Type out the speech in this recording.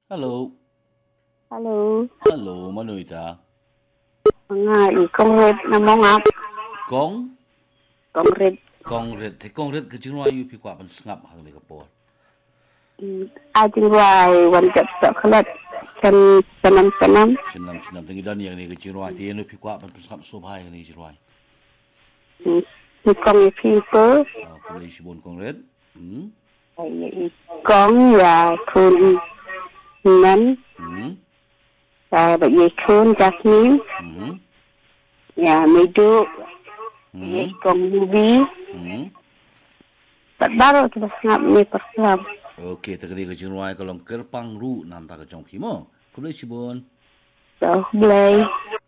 Halo, Halo, halo, mano ita? Kongred namong ap, Kong, Kongred, kongret ke jingwa yu pi kwa pan sngap hang ni kapor. ajing wai wan kat tak kelat, kan senam-senam, Senam tinggi dan yang ni ke jingwa ti yu pi kwa pan sngap so bhai ni jingwa. ni kong i people, Kulai si bon kongret. kong ya kun nan, Hmm. bagi kun Jasmine, Hmm. ya medu, Hmm. kong Ruby, Hmm. tak baru kita sengap ni perselam. Okey, terkini ke jingwa kalau kerpang ru nam ta ke jong pi mo. Kulai si bon. So, boleh.